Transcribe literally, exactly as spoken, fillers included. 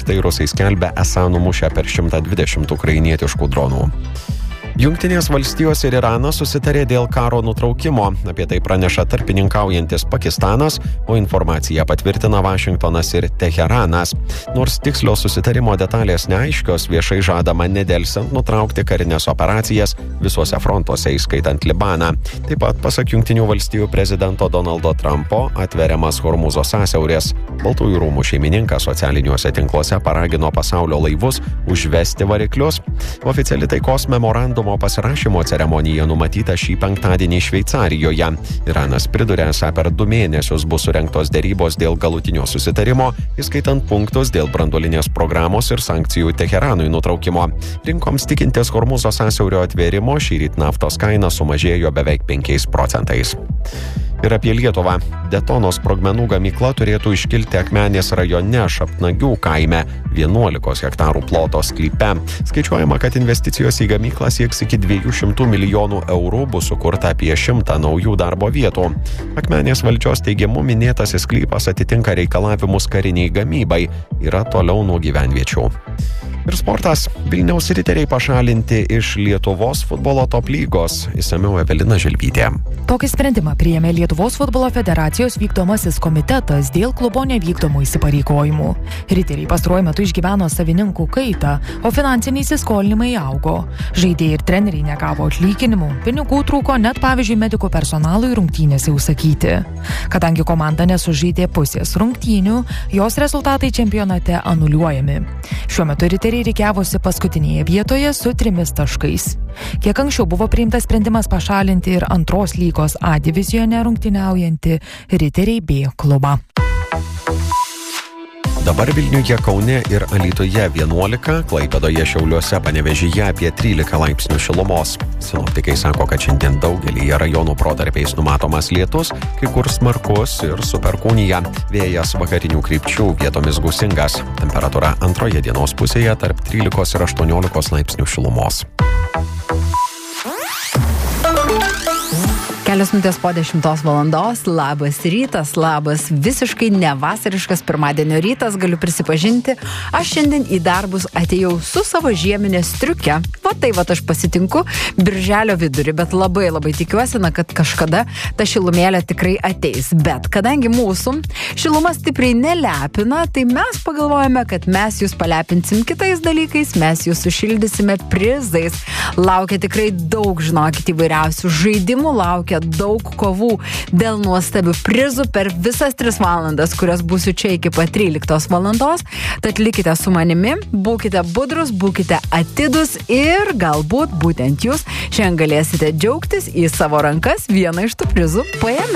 tai rusai skelbia esą numušę per šimtą dvidešimt ukrainietiškų dronų. Jungtinės valstijos ir Iranas susitarė dėl karo nutraukimo. Apie tai praneša tarpininkaujantis Pakistanas, o informaciją patvirtina Vašingtonas ir Teheranas. Nors tikslios susitarimo detalės neaiškios, viešai žadama nedelsiant nutraukti karinės operacijas visuose frontuose, įskaitant Libaną. Taip pat, pasak Jungtinių valstijų prezidento Donaldo Trumpo, atveriamas Hormūzo sąsiauris. Baltųjų rūmų šeimininkas socialiniuose tinkluose paragino pasaulio laivus užvesti variklius. Oficiali taikos memorandumo pasirašymo ceremonija numatyta šį penktadienį Šveicarijoje. Iranas priduria, esą per du mėnesius bus surengtos derybos dėl galutinio susitarimo, įskaitant punktus dėl branduolinės programos ir sankcijų Teheranui nutraukimo. Rinkoms tikintis Hormūzo sąsiaurio atvėrimo šįryt naftos kaina sumažėjo beveik penkiais procentais. Ir apie Lietuvą. Detono sprogmenų gamykla turėtų iškilti Akmenės rajone Šapnagių kaime, vienuolikos hektarų ploto sklype. Skaičiuojama, kad investicijos į gamyklą sieks iki dviejų šimtų milijonų eurų, bus sukurta apie šimtą naujų darbo vietų. Akmenės valdžios teigimu minėtasis sklypas atitinka reikalavimus kariniai gamybai, yra toliau nuo gyvenviečių. Ir sportas. Vilniaus riteriai pašalinti iš Lietuvos futbolo top lygos. Išsamiau Evelina Želvytė. Tokį sprendimą priėmė Lietuvos futbolo federacijos vykdomasis komitetas dėl klubo nevykdomų įsipareigojimų. Riteriai pastaruoju metu išgyveno savininkų kaitą, o finansiniai įsiskolinimai augo. Žaidėjai ir treneriai negavo atlyginimų, pinigų trūko net pavyzdžiui medikų personalui rungtynėse užsakyti. Kadangi komanda nesužaidė pusės rungtynių, jos rezultatai čempionate anuliuojami. Šiuo metu riteriai rikiavosi paskutinėje vietoje su trimis taškais. Kiek anksčiau buvo priimtas sprendimas pašalinti ir antros lygos A divizijone rungtyniaujantį Riteriai B klubą. Dabar Vilniuje, Kaune ir Alytuje vienuolika, Klaipėdoje, Šiauliuose, Panevėžyje apie trylika laipsnių šilumos. Sinoptikai sako, kad šiandien daugelyje rajonų protarpiais numatomas lietus, kai kur smarkus ir su perkūnija. Vėjas vakarinių krypčių, vietomis gūsingas. Temperatūra antroje dienos pusėje tarp trylikos ir aštuoniolikos laipsnių šilumos. Kelios minutės po dešimtos valandos, labas rytas, labas visiškai nevasariškas pirmadienio rytas, galiu prisipažinti, aš šiandien į darbus atėjau su savo žieminė striuke, va tai va aš pasitinku birželio vidurį, bet labai labai tikiuosi, na, kad kažkada ta šilumėlė tikrai ateis, bet kadangi mūsų šiluma stipriai nelepina, tai mes pagalvojame, kad mes jūs palepinsim kitais dalykais, mes jūs sušildysime prizais, laukia tikrai daug, žinokit, įvairiausių žaidimų, laukia daug kovų dėl nuostabių prizų per visas tris valandas, kurios būsiu čia iki pat tryliktos valandos. Tad likite su manimi, būkite budrus, būkite atidus ir galbūt būtent jūs šiandien galėsite džiaugtis į savo rankas vieną iš tų prizų paėmę.